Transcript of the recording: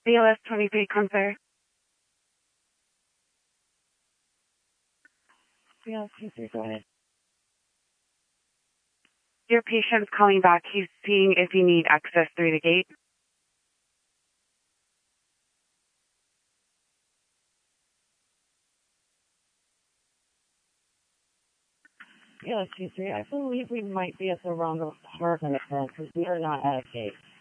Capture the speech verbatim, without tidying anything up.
B L S twenty-three Confer. B L S twenty-three, go ahead. Your patient's calling back. He's seeing if you need access through the gate. B L S twenty-three, I believe we might be at the wrong apartment because we are not at a gate.